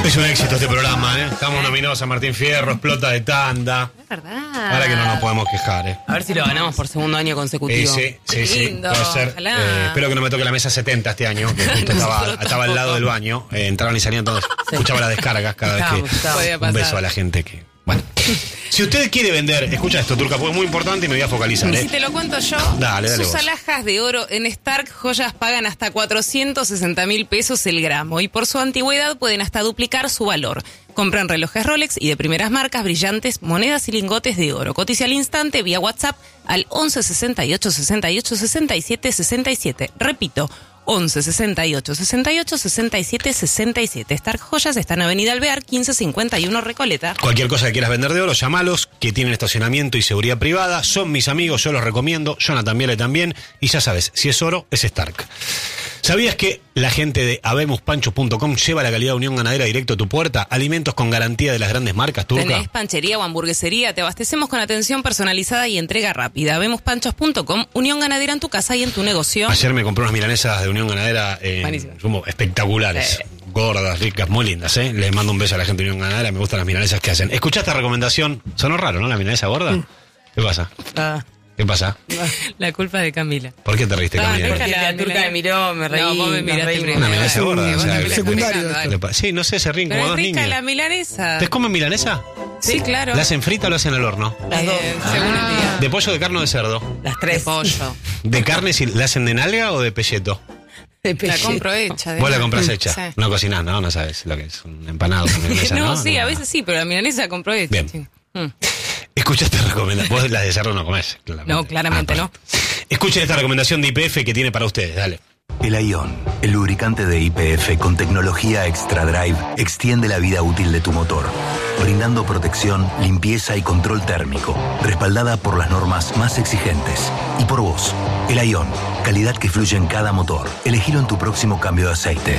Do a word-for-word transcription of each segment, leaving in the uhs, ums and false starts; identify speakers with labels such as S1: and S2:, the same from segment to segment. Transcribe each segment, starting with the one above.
S1: Es un éxito este programa, ¿eh? Estamos nominados a Martín Fierro, explota de tanda.
S2: Es verdad.
S1: Ahora que no nos podemos quejar, ¿eh?
S3: A ver si lo ganamos por segundo año consecutivo.
S1: Eh, sí, sí, sí.
S2: Lindo,
S1: Puede ser. Eh, espero que no me toque la mesa setenta este año, que justo estaba, estaba al lado del baño. Eh, entraban y salían todos.
S3: Sí.
S1: Escuchaba las descargas cada vez que.
S3: Estamos, estamos.
S1: Un beso a la gente que. Bueno. Si usted quiere vender, escucha esto, Turca, porque es muy importante y me voy a focalizar,
S2: Y
S1: ¿eh?
S2: si te lo cuento yo,
S1: Dale, dale
S2: sus
S1: vos.
S2: alhajas de oro en Stark Joyas pagan hasta cuatrocientos sesenta mil pesos el gramo y por su antigüedad pueden hasta duplicar su valor. Compran relojes Rolex y de primeras marcas, brillantes, monedas y lingotes de oro. Cotiza al instante vía WhatsApp al once sesenta y ocho sesenta y ocho sesenta y siete sesenta y siete. Repito, once sesenta y ocho sesenta y ocho sesenta y siete sesenta y siete. Stark Joyas está en Avenida Alvear, quince cincuenta y uno Recoleta.
S1: Cualquier cosa que quieras vender de oro, llamalos, que tienen estacionamiento y seguridad privada. Son mis amigos, yo los recomiendo. Jonathan Viale también. Y ya sabes, si es oro, es Stark. ¿Sabías que la gente de habemus panchos punto com lleva la calidad de Unión Ganadera directo a tu puerta? Alimentos con garantía de las grandes marcas, Turca.
S2: Tenés panchería o hamburguesería, te abastecemos con atención personalizada y entrega rápida. habemus panchos punto com, Unión Ganadera en tu casa y en tu negocio.
S1: Ayer me compré unas milanesas de Unión Ganadera en
S2: Buenísimas.
S1: rumbo espectaculares.
S2: Sí.
S1: Gordas, ricas, muy lindas, ¿eh? Les mando un beso a la gente de Unión Ganadera, me gustan las milanesas que hacen. ¿Escuchaste esta recomendación? Sonó raro, ¿no? La milanesa gorda. ¿Qué pasa?
S3: Ah,
S1: ¿Qué pasa?
S2: La culpa de Camila.
S1: ¿Por qué te reíste,
S2: Ah,
S1: Camila?
S2: no,
S3: porque
S2: la
S3: la turca
S2: Milena-
S3: me miró, me reí.
S2: No, vos me
S3: nos
S2: miraste
S3: reímos.
S2: primero.
S1: Una milanesa gorda, o sea,
S2: Vos te
S4: secundario
S2: estás
S4: esto.
S1: Le pa- Sí, no sé, se ríen
S2: Pero
S1: como
S2: es
S1: dos
S2: rica
S1: niños.
S2: la milanesa.
S1: ¿Te comen milanesa?
S2: Sí, claro.
S1: ¿La hacen frita o la hacen al horno?
S3: Las dos.
S2: Eh, según el día.
S1: ¿De pollo, de carne o de cerdo?
S3: Las
S2: De
S3: tres.
S2: pollo.
S1: ¿De carne si la hacen de nalga o de pelleto?
S3: De
S2: La
S3: pelleto.
S2: compro hecha. de
S1: Vos la
S2: nada.
S1: compras hecha.
S2: Sí.
S1: No cocinás, no, no sabes lo que es un empanado con milanesa,
S2: no,
S1: ¿no?
S2: sí,
S1: No,
S2: a
S1: no.
S2: veces sí, pero la milanesa la compro hecha.
S1: Bien.
S2: sí. Mm.
S1: Escucha esta recomendación. Vos las de cerdo no comés, claramente.
S2: No, claramente
S1: Ah,
S2: no.
S1: perfecto. Escuchen esta recomendación de I P F que tiene para ustedes, dale.
S5: El Ion, el lubricante de I P F con tecnología Extra Drive, extiende la vida útil de tu motor, brindando protección, limpieza y control térmico, respaldada por las normas más exigentes. Y por vos, el Ion, calidad que fluye en cada motor. Elegilo en tu próximo cambio de aceite.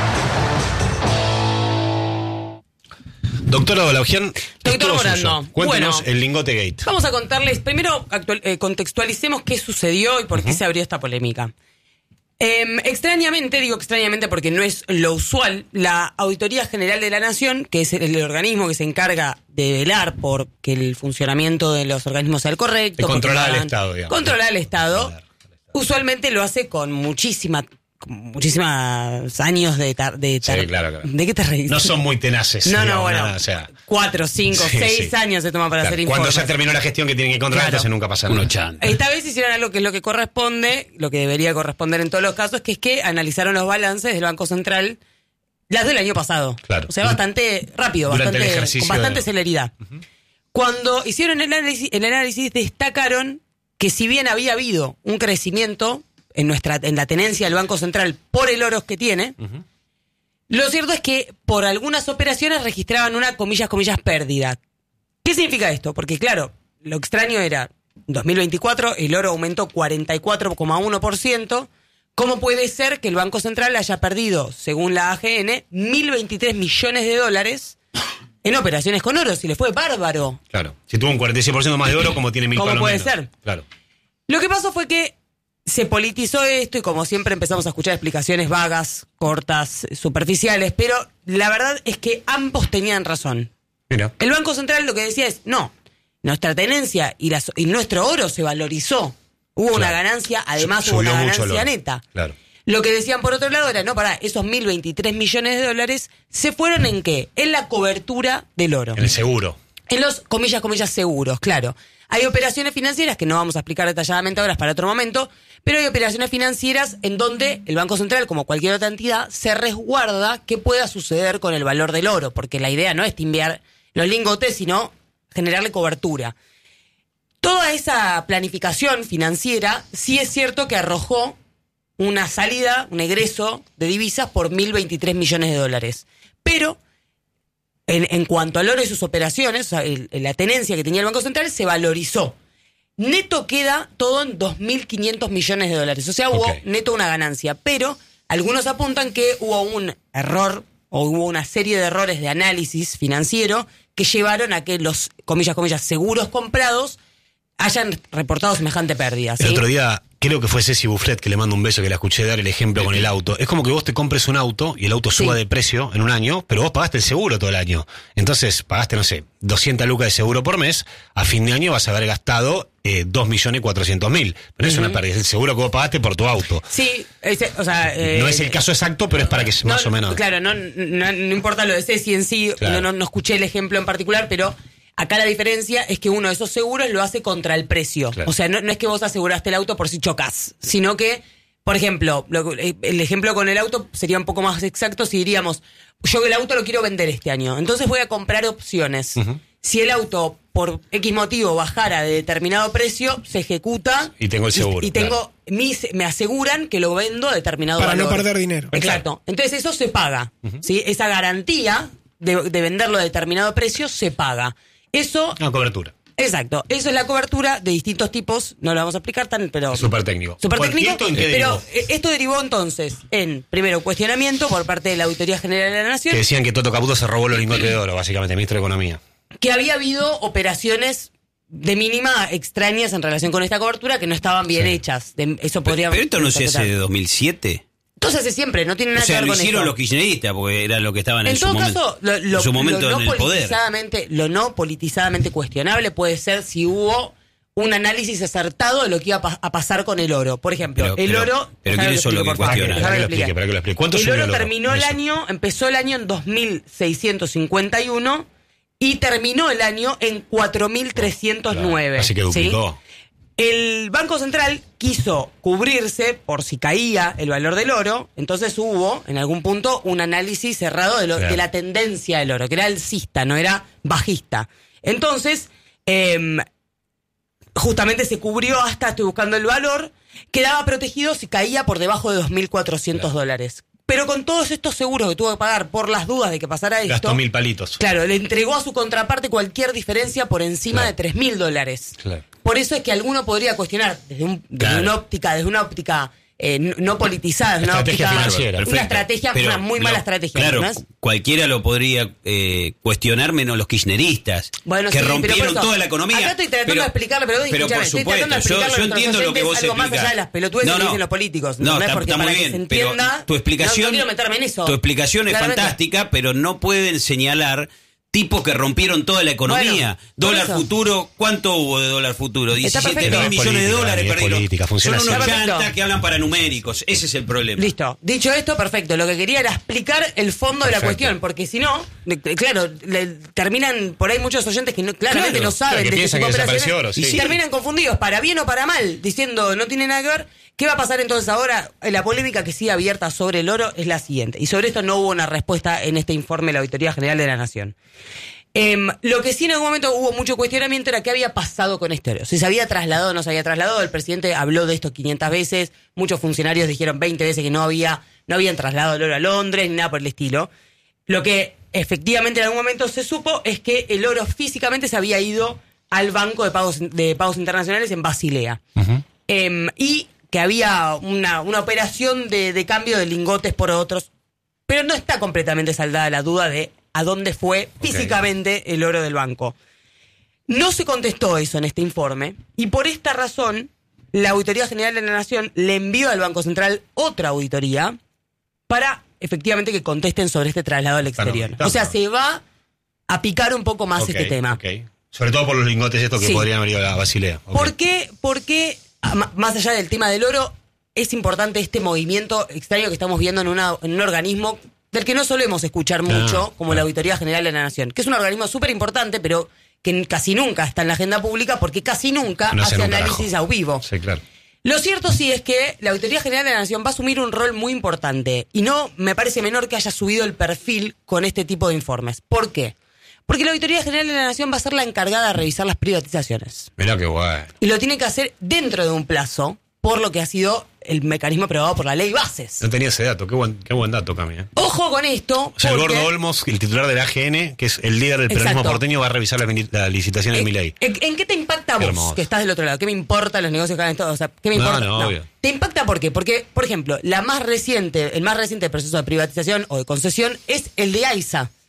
S1: Doctora Dolaugian,
S3: Doctor Morando,
S1: cuéntenos
S3: bueno.
S1: el lingote gate.
S3: Vamos a contarles, primero actual- eh, contextualicemos qué sucedió y por qué se abrió esta polémica. Eh, extrañamente, digo extrañamente porque no es lo usual, la Auditoría General de la Nación, que es el, el organismo que se encarga de velar por que el funcionamiento de los organismos sea el correcto.
S1: De controlar
S3: porque
S1: al
S3: hagan-
S1: Estado, digamos.
S3: Controlar al Estado. Usualmente lo hace con muchísima, con muchísimos años de tar, de tar-
S1: Sí, claro, claro.
S3: ¿De qué te reís?
S1: No son muy tenaces.
S3: No, no,
S1: digamos,
S3: bueno,
S1: nada, o sea,
S3: cuatro, cinco,
S1: sí,
S3: seis
S1: sí.
S3: años se toma para
S1: Claro,
S3: hacer
S1: cuando
S3: informes.
S1: ya terminó la gestión que tienen que controlar,
S3: Claro.
S1: entonces nunca pasa nada.
S3: Esta vez hicieron algo que es lo que corresponde, lo que debería corresponder en todos los casos, que es que analizaron los balances del Banco Central, las del año pasado.
S1: Claro.
S3: O sea, bastante rápido,
S1: Durante el
S3: bastante,
S1: ejercicio
S3: con bastante
S1: de-
S3: celeridad. Cuando hicieron el análisis, el análisis destacaron que si bien había habido un crecimiento en nuestra en la tenencia del Banco Central por el oro que tiene, lo cierto es que por algunas operaciones registraban una, comillas, comillas, pérdida. ¿Qué significa esto? Porque claro, lo extraño era, dos mil veinticuatro el oro aumentó cuarenta y cuatro coma uno por ciento. ¿Cómo puede ser que el Banco Central haya perdido, según la A G N, mil veintitrés millones de dólares en operaciones con oro? Si le fue bárbaro.
S1: Claro. Si tuvo un cuarenta y seis por ciento más de oro, como tiene mil
S3: ¿Cómo
S1: palos
S3: puede
S1: menos.
S3: ser?
S1: Claro.
S3: Lo que pasó fue que se politizó esto y como siempre empezamos a escuchar explicaciones vagas, cortas, superficiales, pero la verdad es que ambos tenían razón.
S1: Mira.
S3: El Banco Central lo que decía es, no, nuestra tenencia y, las- y nuestro oro se valorizó. Hubo una
S1: Claro.
S3: ganancia, además
S1: Su-
S3: hubo
S1: subió
S3: una
S1: mucho el
S3: ganancia
S1: oro.
S3: neta.
S1: Claro.
S3: Lo que decían por otro lado era, no, pará, esos mil veintitrés millones de dólares se fueron en qué? En la cobertura del oro.
S1: En el seguro.
S3: En los, comillas, comillas, seguros, claro. Hay operaciones financieras que no vamos a explicar detalladamente ahora, es para otro momento, pero hay operaciones financieras en donde el Banco Central, como cualquier otra entidad, se resguarda qué pueda suceder con el valor del oro, porque la idea no es timbear los lingotes, sino generarle cobertura. Toda esa planificación financiera sí es cierto que arrojó una salida, un egreso de divisas por mil veintitrés millones de dólares. Pero en, en cuanto al oro y sus operaciones, o sea, el- la tenencia que tenía el Banco Central se valorizó. Neto queda todo en dos mil quinientos millones de dólares. O sea, hubo
S1: Ok.
S3: neto una ganancia. Pero algunos apuntan que hubo un error o hubo una serie de errores de análisis financiero que llevaron a que los, comillas, comillas, seguros comprados hayan reportado semejante pérdida. ¿sí?
S1: El otro día creo que fue Ceci Bufflet, que le mando un beso, que la escuché dar el ejemplo con el auto. Es como que vos te compres un auto y el auto suba
S3: Sí.
S1: de precio en un año, pero vos pagaste el seguro todo el año. Entonces pagaste, no sé, doscientas lucas de seguro por mes. A fin de año vas a haber gastado eh, dos millones cuatrocientos mil. Pero es una pérdida, es el seguro que vos pagaste por tu auto.
S3: Sí, ese, o sea... eh,
S1: No es el caso exacto, pero es para que
S3: no,
S1: más o menos...
S3: Claro, no, no, no importa lo de Ceci en sí,
S1: Claro.
S3: no, no, no escuché el ejemplo en particular, pero acá la diferencia es que uno de esos seguros lo hace contra el precio.
S1: Claro.
S3: O sea, no, no es que vos aseguraste el auto por si chocas, sino que, por ejemplo, lo- el ejemplo con el auto sería un poco más exacto si diríamos, yo el auto lo quiero vender este año, entonces voy a comprar opciones.
S1: Ujú.
S3: Si el auto, por X motivo, bajara de determinado precio, se ejecuta.
S1: Y tengo el seguro,
S3: Y, y tengo, mis- me aseguran que lo vendo a determinado
S4: Para no
S3: valor.
S4: perder dinero.
S3: Exacto. Entonces eso se paga. ¿Sí? Esa garantía de, de venderlo a determinado precio se paga. Eso,
S1: Una cobertura.
S3: exacto. Eso es la cobertura de distintos tipos. No lo vamos a explicar tan, pero...
S1: Súper técnico.
S3: Súper
S1: Bueno, ¿y
S3: técnico.
S1: esto en qué
S3: Pero
S1: derivó?
S3: eh, esto derivó entonces en, primero, cuestionamiento por parte de la Auditoría General de la Nación.
S1: Que decían que Toto Caputo se robó los lingotes de oro, básicamente, ministro de Economía.
S3: Que había habido operaciones de mínima extrañas en relación con esta cobertura que no estaban bien
S1: Sí.
S3: hechas. De- eso podría...
S6: Pero esto no se hace
S3: interpretar.
S6: de dos mil siete.
S3: Entonces hace siempre, no tiene nada
S6: O sea,
S3: que ver
S6: lo
S3: con
S6: hicieron
S3: eso.
S6: los kirchneristas porque era lo que estaban en,
S3: En
S6: su
S3: todo
S6: momento,
S3: caso, lo, lo-
S6: en su momento
S3: lo no
S6: en el poder.
S3: politizadamente, lo no politizadamente cuestionable puede ser si hubo un análisis acertado de lo que iba a, pa- a pasar con el oro. Por ejemplo,
S6: Pero-
S3: el
S6: pero-
S3: oro...
S6: pero
S3: déjame
S6: ¿quiénes son los
S3: explico,
S6: que
S3: por favor,
S6: cuestionan?
S3: déjame
S1: Para que lo
S3: explicar.
S1: explique, para que lo explique. ¿Cuánto
S3: El
S1: subió
S3: oro
S1: el oro?
S3: terminó el
S1: Eso.
S3: año, empezó el año en dos mil seiscientos cincuenta y uno y terminó el año en cuatro mil trescientos nueve.
S1: Claro, así que
S3: ¿sí?
S1: duplicó.
S3: El Banco Central quiso cubrirse por si caía el valor del oro, entonces hubo en algún punto un análisis cerrado de, lo-
S1: Claro.
S3: de la tendencia del oro, que era alcista, no era bajista. Entonces, em, justamente se cubrió hasta, estoy buscando el valor, quedaba protegido si caía por debajo de dos mil cuatrocientos dólares. Pero con todos estos seguros que tuvo que pagar por las dudas de que pasara esto...
S1: Gastó mil palitos.
S3: Claro, le entregó a su contraparte cualquier diferencia por encima
S1: Claro.
S3: de tres mil dólares.
S1: Claro.
S3: Por eso es que alguno podría cuestionar desde, un- desde
S6: Claro.
S3: una óptica, desde una óptica eh, no, no politizada, desde una
S1: Estrategia
S3: óptica,
S1: financiera.
S3: una
S6: Perfecto.
S3: estrategia,
S6: Pero
S3: una muy
S6: lo-
S3: mala estrategia.
S6: Claro,
S3: ¿no es?
S6: cualquiera lo podría eh, cuestionar menos los kirchneristas,
S3: Bueno,
S6: que
S3: sí, pero
S6: rompieron
S3: por eso,
S6: toda la economía.
S3: Acá estoy tratando
S6: pero,
S3: de explicarle, pero,
S6: pero
S3: escúchame,
S6: por
S3: estoy
S6: supuesto,
S3: tratando de
S6: yo,
S3: explicarle
S6: yo
S3: a nuestros
S6: entiendo lo que vos
S3: oyentes algo más
S6: explicás.
S3: allá de las pelotudeces que dicen los políticos,
S6: No,
S3: ¿entendés?
S6: está,
S3: Porque
S6: está
S3: para
S6: muy
S3: que
S6: bien,
S3: se
S6: pero
S3: entienda,
S6: tu explicación,
S3: no, no quiero meterme en eso.
S6: tu explicación es
S3: Claramente.
S6: fantástica, pero no pueden señalar tipos que rompieron toda la economía.
S3: Bueno, por
S6: dólar
S3: eso.
S6: futuro, ¿cuánto hubo de dólar futuro?
S3: Está
S6: diecisiete
S3: perfecto.
S6: mil millones de
S1: Política,
S6: dólares
S1: es
S6: perdieron.
S1: política, funciona
S6: Son unos
S3: así. Está
S6: chantas
S3: perfecto.
S6: que hablan para numéricos. Ese es el problema.
S3: Listo. Dicho esto, perfecto. Lo que quería era explicar el fondo de la
S1: Perfecto.
S3: cuestión, porque si no, de- claro, le- terminan por ahí muchos oyentes que no- claramente
S6: Claro,
S3: no saben
S1: claro, que
S3: de
S1: piensan
S3: tipo
S1: que
S3: de
S1: desapareció
S3: operaciones,
S1: oro, sí.
S3: y terminan confundidos, para bien o para mal, diciendo no tiene nada que ver. ¿Qué va a pasar entonces ahora? La polémica que sigue abierta sobre el oro es la siguiente. Y sobre esto no hubo una respuesta en este informe de la Auditoría General de la Nación. Em, lo que sí en algún momento hubo mucho cuestionamiento era qué había pasado con este oro. Si se había trasladado o no se había trasladado. El presidente habló de esto quinientas veces. Muchos funcionarios dijeron veinte veces que no había, no habían trasladado el oro a Londres ni nada por el estilo. Lo que efectivamente en algún momento se supo es que el oro físicamente se había ido al Banco de Pagos, de Pagos Internacionales en Basilea. Em, y que había una, una operación de, de cambio de lingotes por otros. Pero no está completamente saldada la duda de a dónde fue físicamente el oro del banco. No se contestó eso en este informe y por esta razón la Auditoría General de la Nación le envió al Banco Central otra auditoría para efectivamente que contesten sobre este traslado al exterior.
S1: no,
S3: O sea,
S1: no.
S3: se va a picar un poco más
S1: Ok,
S3: este tema.
S1: ok. Sobre todo por los lingotes estos que
S3: Sí.
S1: podrían haber ido a la Basilea. Ok.
S3: ¿Por qué, por qué, a- ma- más allá del tema del oro, es importante este movimiento extraño que estamos viendo en, una, en un organismo del que no solemos escuchar
S1: Claro,
S3: mucho, como
S1: claro.
S3: la Auditoría General de la Nación, que es un organismo súper importante, pero que n- casi nunca está en la agenda pública porque casi nunca
S1: No hacen
S3: hace
S1: un
S3: análisis
S1: carajo.
S3: a vivo.
S1: Sí, claro.
S3: Lo cierto sí es que la Auditoría General de la Nación va a asumir un rol muy importante y no me parece menor que haya subido el perfil con este tipo de informes. ¿Por qué? Porque la Auditoría General de la Nación va a ser la encargada de revisar las privatizaciones.
S1: Mirá qué guay.
S3: Y lo tiene que hacer dentro de un plazo, por lo que ha sido el mecanismo aprobado por la ley Bases.
S1: No tenía ese dato. Qué buen, qué buen dato, Cami. ¿eh?
S3: Ojo con esto.
S1: O sea, el
S3: porque-
S1: gordo Olmos, el titular del A G N, que es el líder del peronismo
S3: Exacto.
S1: porteño, va a revisar la, la licitación de
S3: ¿En,
S1: Milei.
S3: en, en qué te impacta a
S1: Qué
S3: vos,
S1: hermoso.
S3: que estás del otro lado? ¿Qué me importa los negocios que hagan todo? O sea, ¿qué me
S1: No,
S3: importa?
S1: no, obvio.
S3: ¿Te impacta por qué? Porque, por ejemplo, la más reciente, el más reciente proceso de privatización o de concesión es el de AISA,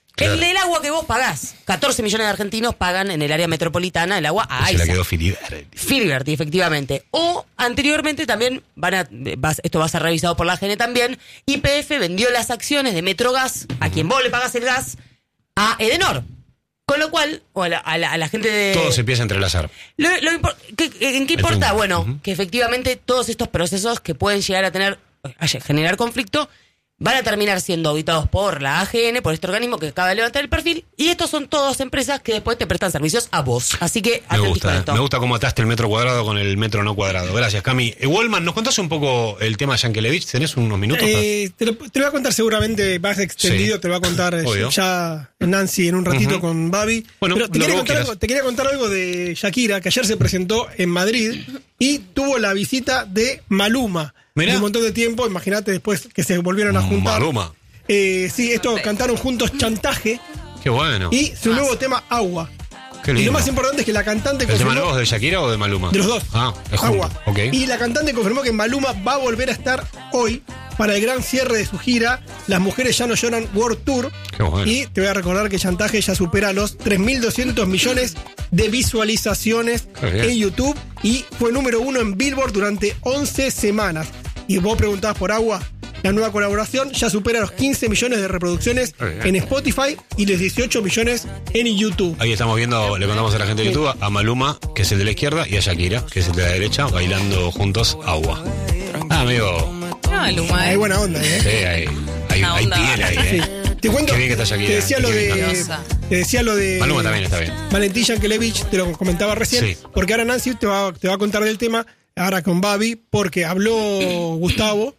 S1: Claro.
S3: El del agua que vos pagás. catorce millones de argentinos pagan en el área metropolitana el agua a
S1: Se la
S3: AISA.
S1: quedó Filiberti.
S3: Filiberti, efectivamente. O anteriormente también, van a, va- esto va a ser revisado por la A G N también, Y P F vendió las acciones de Metrogas, a quien vos le pagás el gas, a Edenor. Con lo cual, o a la, a la- a la gente de...
S1: Todo se empieza a entrelazar.
S3: Lo- lo impor- ¿qué- ¿En qué
S1: El
S3: importa?
S1: tumbo.
S3: Bueno,
S1: Ujú.
S3: que efectivamente todos estos procesos que pueden llegar a tener, a generar conflicto, van a terminar siendo auditados por la A G N, por este organismo que acaba de levantar el perfil, y estos son todas empresas que después te prestan servicios a vos. Así que
S1: Me
S3: atentis con
S1: gusta,
S3: esto.
S1: me gusta cómo ataste el metro cuadrado con el metro no cuadrado. Gracias, Cami. Eh, Wallman, ¿nos contás un poco el tema de Yankelevich? ¿Tenés unos minutos?
S4: Eh, te, lo, te lo voy a contar seguramente más extendido,
S1: Sí.
S4: te lo va a contar eh,
S1: Obvio.
S4: ya Nancy en un ratito
S1: Ujú.
S4: con Babi.
S1: Bueno,
S4: Pero te
S1: lo
S4: quería,
S1: que vos
S4: contar
S1: quieras.
S4: algo, te quería contar algo de Shakira, que ayer se presentó en Madrid y tuvo la visita de Maluma.
S1: Mirá.
S4: De un montón de tiempo, imagínate después que se volvieron a juntar.
S1: Maluma.
S4: Eh, sí, esto cantaron juntos Chantaje
S1: Qué bueno.
S4: y su nuevo tema Agua.
S1: Qué
S4: Y
S1: lindo.
S4: lo más importante es que la cantante
S1: ¿El tema
S4: confirmó...
S1: nuevo es de Shakira o de Maluma?
S4: De los dos.
S1: Ah, es junto.
S4: Agua.
S1: Ok.
S4: Y la cantante confirmó que Maluma va a volver a estar hoy para el gran cierre de su gira Las Mujeres Ya No Lloran World Tour.
S1: Qué bueno.
S4: Y te voy a recordar que Chantaje ya supera los tres mil doscientos millones de visualizaciones
S1: Qué bien.
S4: en YouTube y fue número uno en Billboard durante once semanas. Y vos preguntabas por Agua. La nueva colaboración ya supera los quince millones de reproducciones
S1: Qué bien.
S4: en Spotify y los dieciocho millones en YouTube.
S1: Ahí estamos viendo, le contamos a la gente de YouTube, a Maluma, que es el de la izquierda, y a Shakira, que es el de la derecha, bailando juntos Agua. Ah, amigo.
S2: Maluma,
S4: Hay
S2: eh.
S4: buena onda, ¿eh?
S1: Sí, hay, hay,
S2: Una
S1: hay
S2: onda.
S1: piel ahí,
S4: Sí.
S1: ¿eh?
S4: Te cuento,
S1: Qué bien que está Shakira.
S4: te decía lo
S1: Qué
S4: de,
S1: bien
S2: está.
S4: te decía lo de
S1: Maluma también está bien.
S4: Valentín Yankelevich, te lo comentaba recién,
S1: Sí.
S4: porque ahora Nancy te va, te va a contar del tema, ahora con Babi, porque habló Gustavo,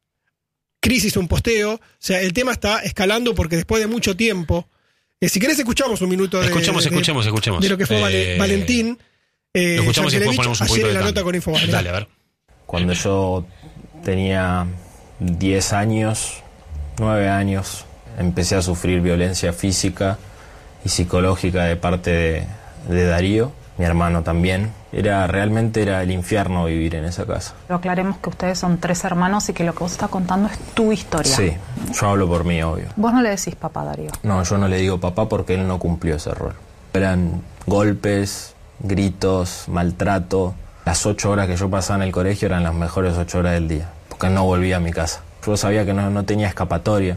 S4: Cris hizo un posteo, o sea, el tema está escalando porque después de mucho tiempo, eh, si querés escuchamos un minuto de,
S1: Escuchemos,
S4: de-
S1: escuchemos, escuchemos.
S4: de lo que fue
S1: Eh,
S4: Vale- Valentín eh,
S1: Lo escuchamos y después
S4: Yankelevich
S1: ponemos un
S4: ayer
S1: poquito
S4: en
S1: de
S4: la
S1: tango.
S4: nota con Infobae.
S1: Dale, a ver.
S7: Cuando yo tenía diez años, nueve años, empecé a sufrir violencia física y psicológica de parte de, de Darío, mi hermano también. Era, realmente era el infierno vivir en esa casa.
S8: Pero aclaremos que ustedes son tres hermanos y que lo que vos estás contando es tu historia.
S7: Sí, yo hablo por mí, obvio.
S8: Vos no le decís papá, Darío.
S7: No, yo no le digo papá porque él no cumplió ese rol. Eran golpes, gritos, maltrato. Las ocho horas que yo pasaba en el colegio eran las mejores ocho horas del día, porque no volvía a mi casa. Yo sabía que no, no tenía escapatoria.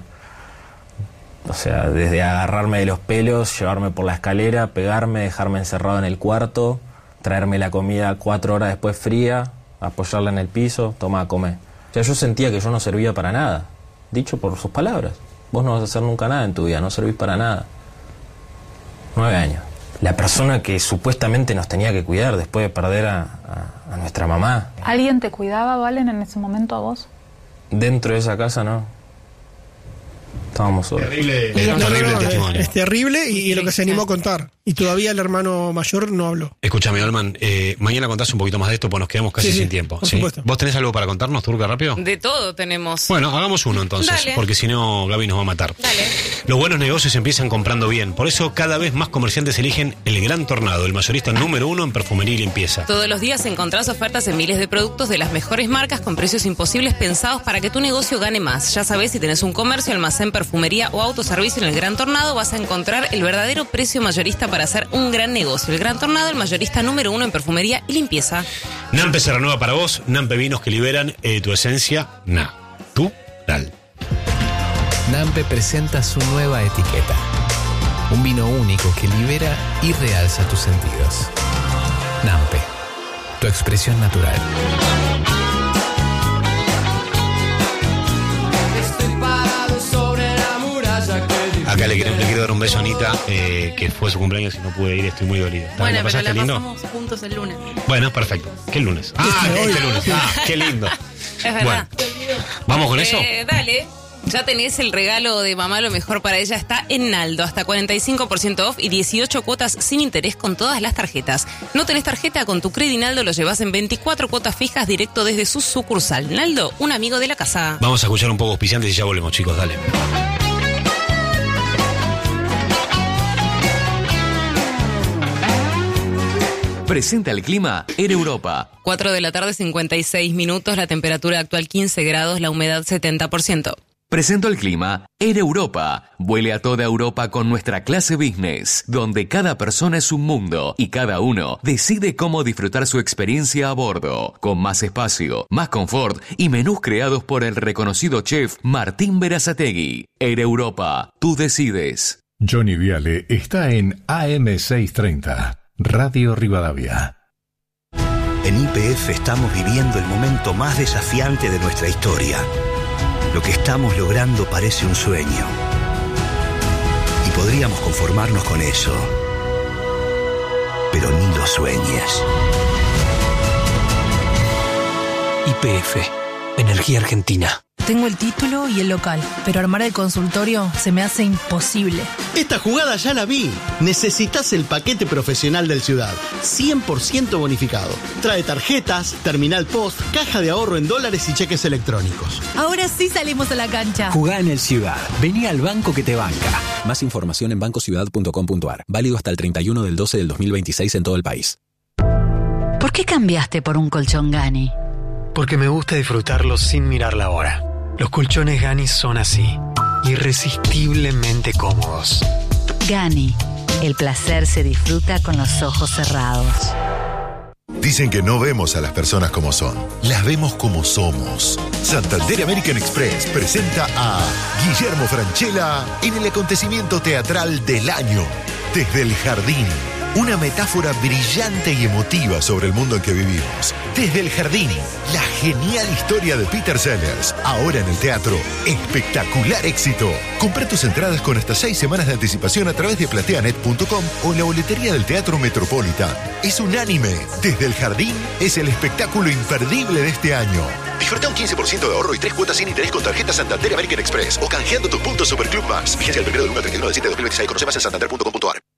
S7: O sea, desde agarrarme de los pelos, llevarme por la escalera, pegarme, dejarme encerrado en el cuarto, traerme la comida cuatro horas después fría, apoyarla en el piso, toma a comer. O sea, yo sentía que yo no servía para nada, dicho por sus palabras. Vos no vas a hacer nunca nada en tu vida, no servís para nada. Nueve años. La persona que supuestamente nos tenía que cuidar después de perder a, a, a nuestra mamá.
S8: ¿Alguien te cuidaba, Valen, en ese momento a vos?
S7: Dentro de esa casa, no. Estábamos solos.
S1: Terrible,
S4: No, no,
S1: terrible
S4: no,
S1: el testimonio.
S4: es terrible y, y lo que se animó a contar. Y todavía el hermano mayor no habló.
S1: Escúchame, Olman, eh, mañana contás un poquito más de esto, pues nos quedamos casi
S4: Sí, sí,
S1: sin tiempo.
S4: por
S1: ¿sí?
S4: supuesto.
S1: ¿Vos tenés algo para contarnos, Turca, rápido?
S2: De todo tenemos.
S1: Bueno, hagamos uno entonces,
S2: Dale.
S1: porque si no, Gaby nos va a matar.
S2: Dale.
S1: Los buenos negocios empiezan comprando bien, por eso cada vez más comerciantes eligen el Gran Tornado, el mayorista número uno en perfumería y limpieza.
S2: Todos los días encontrás ofertas en miles de productos de las mejores marcas con precios imposibles pensados para que tu negocio gane más. Ya sabés, si tenés un comercio, almacén, perfumería o autoservicio en el Gran Tornado, vas a encontrar el verdadero precio mayorista para hacer un gran negocio. El Gran Tornado, el mayorista número uno en perfumería y limpieza.
S1: Nampe se renueva para vos, Nampe vinos que liberan eh, tu esencia natural.
S9: Nampe presenta su nueva etiqueta. Un vino único que libera y realza tus sentidos. Nampe, tu expresión natural.
S1: Acá le quiero, le quiero dar un beso a Anita, eh, que fue su cumpleaños y no pude ir, estoy muy dolido. ¿La
S10: Bueno, pero
S1: pasaste
S10: la
S1: lindo?
S10: pasamos juntos el lunes.
S1: Bueno, perfecto. ¿Qué lunes? Ah,
S4: Este,
S1: este
S4: hoy.
S1: lunes. Ah, qué lindo.
S2: Es verdad.
S1: Bueno, ¿vamos con eso?
S2: Eh, dale. Ya tenés el regalo de mamá, lo mejor para ella está en Naldo, hasta cuarenta y cinco por ciento off y dieciocho cuotas sin interés con todas las tarjetas. No tenés tarjeta, con tu Credi Naldo lo llevas en veinticuatro cuotas fijas directo desde su sucursal. Naldo, un amigo de la casa.
S1: Vamos a escuchar un poco auspiciantes y ya volvemos, chicos, dale.
S11: Presenta el clima en Europa.
S2: cuatro de la tarde, cincuenta y seis minutos, la temperatura actual quince grados, la humedad setenta por ciento.
S11: Presento el clima Air Europa. Vuele a toda Europa con nuestra clase business, donde cada persona es un mundo y cada uno decide cómo disfrutar su experiencia a bordo, con más espacio, más confort y menús creados por el reconocido chef Martín Berazategui. Air Europa, tú decides.
S10: Johnny Viale está en A M seiscientos treinta, Radio Rivadavia.
S12: En Y P F estamos viviendo el momento más desafiante de nuestra historia. Lo que estamos logrando parece un sueño. Y podríamos conformarnos con eso. Pero ni lo sueñes.
S13: Y P F, Energía Argentina.
S14: Tengo el título y el local, pero armar el consultorio se me hace imposible.
S15: Esta jugada ya la vi. Necesitas el paquete profesional del Ciudad, cien por ciento bonificado. Trae tarjetas, terminal post, caja de ahorro en dólares y cheques electrónicos.
S14: Ahora sí salimos a la cancha.
S13: Jugá en el Ciudad. Vení al banco que te banca. Más información en banco ciudad punto com punto a r. Válido hasta el treinta y uno del doce del dos mil veintiséis en todo el país.
S16: ¿Por qué cambiaste por un colchón Gani?
S17: Porque me gusta disfrutarlo sin mirar la hora. Los colchones Gani son así, irresistiblemente cómodos.
S16: Gani, el placer se disfruta con los ojos cerrados.
S18: Dicen que no vemos a las personas como son, las vemos como somos. Santander American Express presenta a Guillermo Francella en el acontecimiento teatral del año, Desde el Jardín. Una metáfora brillante y emotiva sobre el mundo en que vivimos. Desde el Jardín, la genial historia de Peter Sellers. Ahora en el teatro, espectacular éxito. Compra tus entradas con hasta seis semanas de anticipación a través de plateanet punto com o en la boletería del Teatro Metropolitan. Es unánime. Desde el Jardín es el espectáculo imperdible de este año. Disfruta un quince por ciento de ahorro y tres cuotas sin interés con tarjeta Santander American Express o canjeando tus puntos Superclub Más. Vigencia del primero del uno al treinta y uno del siete de dos mil veintiséis. Conoce más en santander punto com punto a r.